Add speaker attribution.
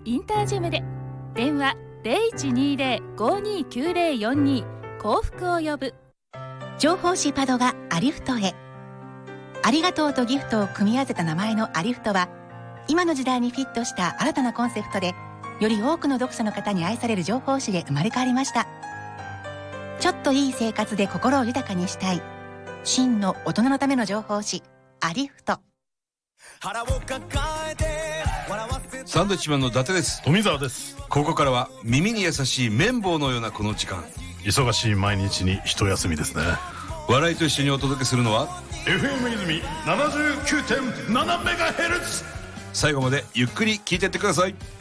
Speaker 1: インタージェムで。電話0120-529042幸福を呼ぶ。
Speaker 2: 情報誌パドがアリフトへ。ありがとうとギフトを組み合わせた名前のアリフトは、今の時代にフィットした新たなコンセプトで、より多くの読者の方に愛される情報誌で生まれ変わりました。ちょっといい生活で心を豊かにしたい、真の大人のための情報誌アリフト。
Speaker 3: サンドウィッチマンの伊達です。
Speaker 4: 富澤です。
Speaker 3: ここからは耳に優しい綿棒のようなこの時間。
Speaker 4: 忙しい毎日に一休みですね。
Speaker 3: 笑いと一緒にお届けするのは
Speaker 4: FM 泉 79.7MHz。
Speaker 3: 最後までゆっくり聞いてってください。